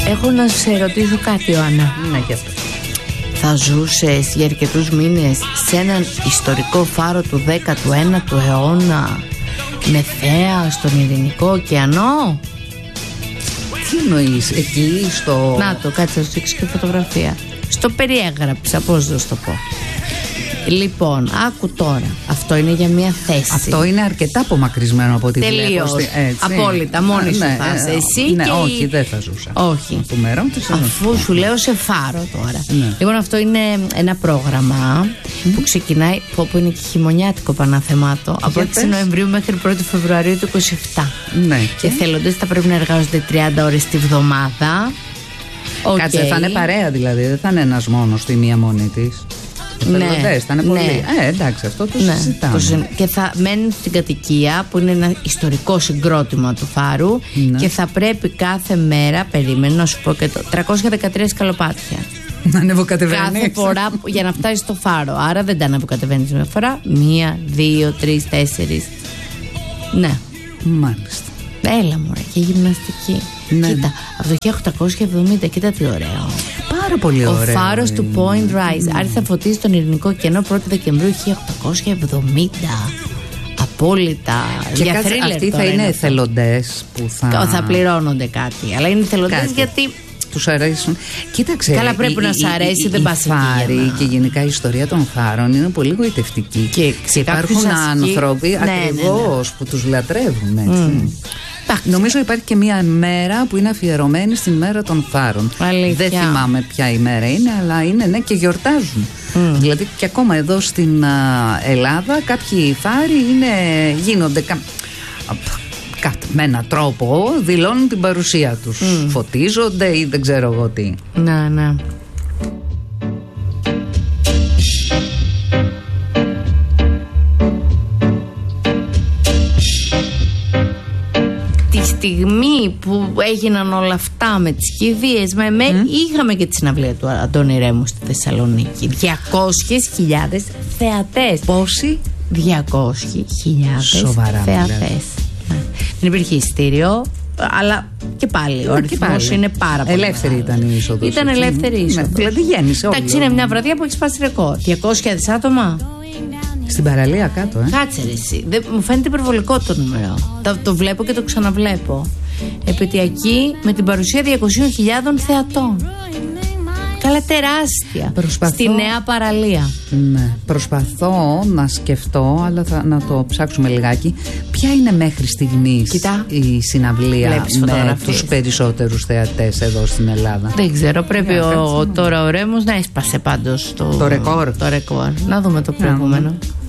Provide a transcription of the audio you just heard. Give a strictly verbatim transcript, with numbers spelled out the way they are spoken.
Έχω να σε ρωτήσω κάτι, Ιωάννα. Ναι, και αυτό. Θα ζούσες για αρκετούς μήνες σε έναν ιστορικό φάρο του δέκατου ένατου αιώνα με θέα στον Ειρηνικό ωκεανό? Τι εννοείς, εκεί στο... Να το, κάτσε να σου δείξω και φωτογραφία. Στο περιέγραψα, πώς να σου το πω. Λοιπόν, άκου τώρα. Αυτό είναι για μια θέση. Αυτό είναι αρκετά απομακρυσμένο από τη Τελείως. Απόλυτα, μόνη σου ναι, θα είσαι. Εσύ ναι, και όχι, η... δεν θα ζούσα. Όχι. Του μέρο, Αφού σου λέω σε φάρο τώρα. Ναι. Λοιπόν, αυτό είναι ένα πρόγραμμα mm. που ξεκινάει, που είναι και χειμωνιάτικο πανάθεμάτο, από έξι Νοεμβρίου μέχρι πρώτη Φεβρουαρίου του είκοσι επτά. Ναι. Και εθελοντές θα πρέπει να εργάζονται τριάντα ώρες τη βδομάδα. Κάτσε, okay. Θα είναι παρέα δηλαδή, δεν θα είναι ένας μόνος στη μία μόνη της. Ναι, θα είναι πολύ. ναι. Ε, εντάξει, αυτό το ναι, συζητάμε. Το συ... Και θα μένουν στην κατοικία που είναι ένα ιστορικό συγκρότημα του Φάρου, ναι. Και θα πρέπει κάθε μέρα, περίμενε να σου πω και το, τριακόσια δεκατρία σκαλοπάτια. Να ανεβοκατεβαίνεις. Κάθε φορά για να φτάσει στο Φάρο. Άρα δεν τα ανεβοκατεβαίνεις μια φορά. Μία, δύο, τρεις, τέσσερις. Ναι. Μάλιστα. Έλα μωρέ, και γυμναστική. Ναι. Κοίτα, από το χίλια οκτακόσια εβδομήντα, κοίτα τι ωραίο. Πάρα πολύ ωραίο. Ο φάρος του Point Rise άρχισε να φωτίζει τον Ειρηνικό ωκεανό πρώτη Δεκεμβρίου χίλια οκτακόσια εβδομήντα. Απόλυτα. Και για κάτσε, αυτοί θα είναι εθελοντές που θα... θα πληρώνονται κάτι. Αλλά είναι εθελοντές γιατί... τους αρέσουν. Κοίταξε. Καλά, πρέπει η, να σ' αρέσει, η, δεν πας εκεί. Φάρη και γενικά η ιστορία των φάρων είναι πολύ γοητευτική. Και, και υπάρχουν άνθρωποι ναι, ακριβώς ναι, ναι. που τους λατρεύουν. Έτσι. Mm. Νομίζω υπάρχει και μια μέρα που είναι αφιερωμένη στην μέρα των φάρων. Αλήθεια. Δεν θυμάμαι ποια ημέρα είναι, αλλά είναι ναι, και γιορτάζουν. Mm. Δηλαδή και ακόμα εδώ στην α, Ελλάδα κάποιοι φάροι είναι, γίνονται κα, α, με έναν τρόπο δηλώνουν την παρουσία τους. Mm. Φωτίζονται ή δεν ξέρω εγώ τι. Ναι, ναι. Τη στιγμή που έγιναν όλα αυτά με τις κηδείες με, με, mm. είχαμε και τη συναυλία του Αντώνη Ρέμου στη Θεσσαλονίκη. διακόσιες χιλιάδες θεατές. Πόσοι? διακόσιες χιλιάδες Σοβαρά, θεατές. Ναι. Δεν υπήρχε εισιτήριο, αλλά και πάλι ο αριθμός είναι πάρα πολύ. Ελεύθερη μεγάλος. ήταν η είσοδος. Ήταν ελεύθερη η είσοδος. Δηλαδή γέννησε όλοι. Εντάξει, είναι μια βραδιά που έχει σπάσει ρεκόρ. διακόσιες άτομα. Στην παραλία κάτω, ε. Κάτσε ρε εσύ. Δεν, μου φαίνεται υπερβολικό το νούμερο. Το, το βλέπω και το ξαναβλέπω. Επαιτειακή με την παρουσία διακόσιες χιλιάδες θεατών. Καλά, τεράστια. Προσπαθώ... Στη νέα παραλία. Ναι. Προσπαθώ να σκεφτώ, αλλά θα, να το ψάξουμε λιγάκι. Ποια είναι μέχρι στιγμής Κοίτα. η συναυλία με τους περισσότερους θεατές εδώ στην Ελλάδα? Δεν ξέρω. Πρέπει ο, τώρα ο Ρέμος να έσπασε πάντως το, το ρεκόρ. Το ρεκόρ. Να δούμε το προηγούμενο.